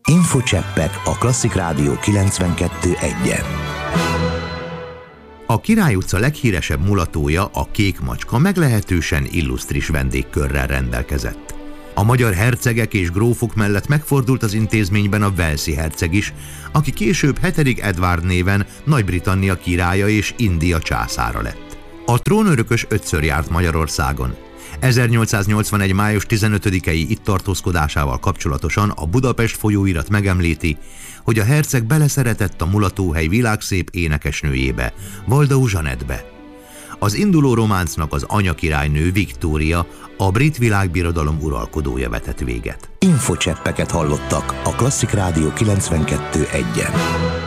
Infocseppek a Klasszik Rádió 92.1-en. A Király utca leghíresebb mulatója, a Kék Macska meglehetősen illusztris vendégkörrel rendelkezett. A magyar hercegek és grófok mellett megfordult az intézményben a walesi herceg is, aki később 7. Edward néven Nagy-Britannia királya és India császára lett. A trónörökös 5-ször járt Magyarországon. 1881. május 15-i itt tartózkodásával kapcsolatosan a Budapest folyóirat megemlíti, hogy a herceg beleszeretett a mulatóhely világszép énekesnőjébe, Waldau Jeanette-be. Az induló románcnak az anyakirálynő, Viktória, a brit világbirodalom uralkodója vetett véget. Infocseppeket hallottak a Klasszik Rádió 92.1-en.